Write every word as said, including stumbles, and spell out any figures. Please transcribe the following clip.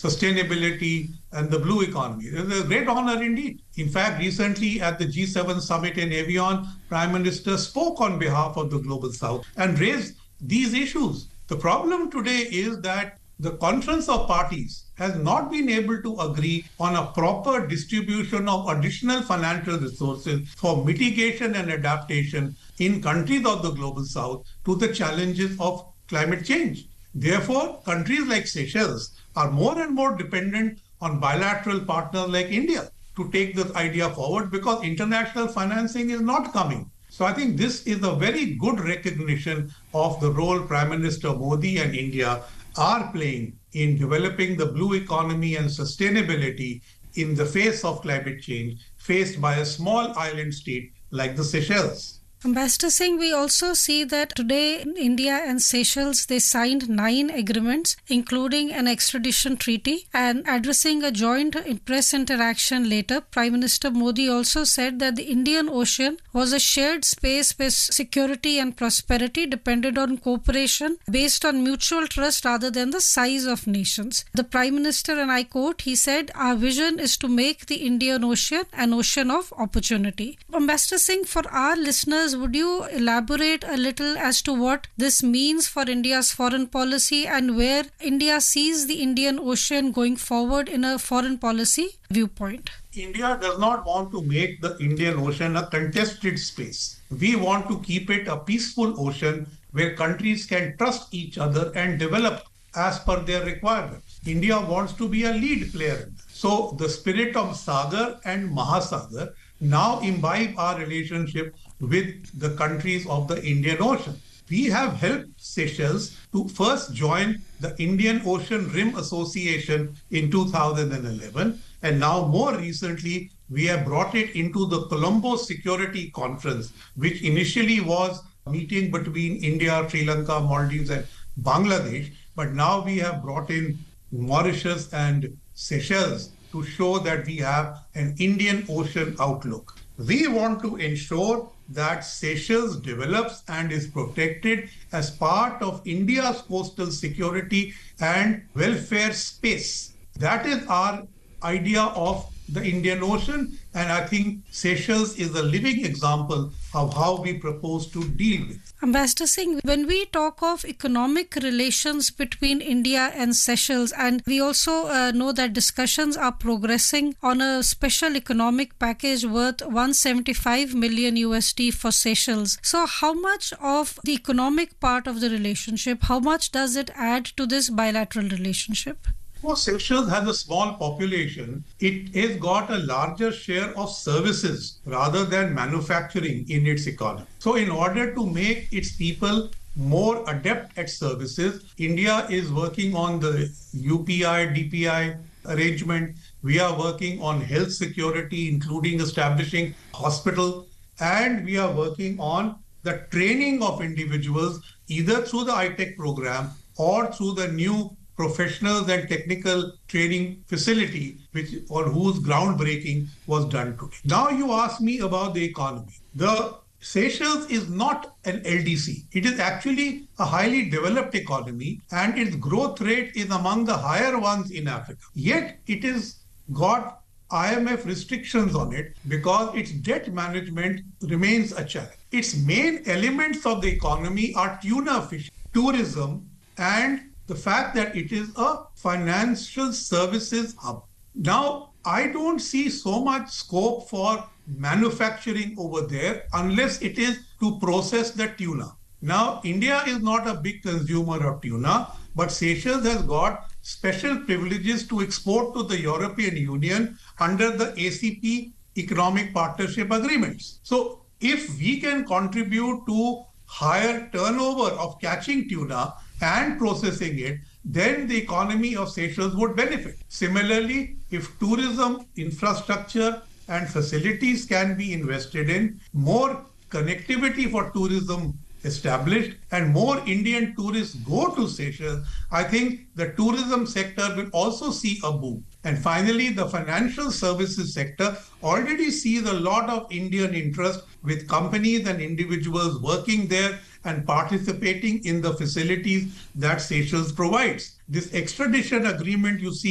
sustainability, and the blue economy. It is a great honor indeed. In fact, recently at the G seven summit in Evian, Prime Minister spoke on behalf of the Global South and raised these issues. The problem today is that the Conference of Parties has not been able to agree on a proper distribution of additional financial resources for mitigation and adaptation in countries of the Global South to the challenges of climate change. Therefore, countries like Seychelles are more and more dependent on bilateral partners like India to take this idea forward because international financing is not coming. So I think this is a very good recognition of the role Prime Minister Modi and India are playing in developing the blue economy and sustainability in the face of climate change faced by a small island state like the Seychelles. Ambassador Singh, we also see that today India and Seychelles, they signed nine agreements, including an extradition treaty. And addressing a joint press interaction later, Prime Minister Modi also said that the Indian Ocean was a shared space where security and prosperity depended on cooperation based on mutual trust rather than the size of nations. The Prime Minister, and I quote, he said, "Our vision is to make the Indian Ocean an ocean of opportunity." Ambassador Singh, for our listeners, would you elaborate a little as to what this means for India's foreign policy and where India sees the Indian Ocean going forward in a foreign policy viewpoint? India does not want to make the Indian Ocean a contested space. We want to keep it a peaceful ocean where countries can trust each other and develop as per their requirements. India wants to be a lead player in that. So the spirit of Sagar and Mahasagar now imbibe our relationship with the countries of the Indian Ocean. We have helped Seychelles to first join the Indian Ocean Rim Association in two thousand eleven, and now more recently we have brought it into the Colombo Security Conference, which initially was a meeting between India, Sri Lanka, Maldives and Bangladesh, but now we have brought in Mauritius and Seychelles to show that we have an Indian Ocean outlook. We want to ensure that Seychelles develops and is protected as part of India's coastal security and welfare space. That is our idea of the Indian Ocean, and I think Seychelles is a living example of how we propose to deal with. Ambassador Singh, when we talk of economic relations between India and Seychelles, and we also uh, know that discussions are progressing on a special economic package worth one hundred seventy-five million U S D for Seychelles. So how much of the economic part of the relationship, how much does it add to this bilateral relationship? Well, Seychelles has a small population. It has got a larger share of services rather than manufacturing in its economy. So in order to make its people more adept at services, India is working on the U P I, D P I arrangement. We are working on health security, including establishing hospital, and we are working on the training of individuals either through the I TEC program or through the new professionals and technical training facility, which on whose groundbreaking was done today. Now you ask me about the economy. The Seychelles is not an L D C. It is actually a highly developed economy and its growth rate is among the higher ones in Africa. Yet it has got I M F restrictions on it because its debt management remains a challenge. Its main elements of the economy are tuna fishing, tourism, and the fact that it is a financial services hub. Now, I don't see so much scope for manufacturing over there unless it is to process the tuna. Now, India is not a big consumer of tuna, but Seychelles has got special privileges to export to the European Union under the A C P economic partnership agreements. So, if we can contribute to higher turnover of catching tuna and processing it, then the economy of Seychelles would benefit. Similarly, if tourism, infrastructure and facilities can be invested in, more connectivity for tourism established and more Indian tourists go to Seychelles, I think the tourism sector will also see a boom. And finally, the financial services sector already sees a lot of Indian interest with companies and individuals working there and participating in the facilities that Seychelles provides. This extradition agreement you see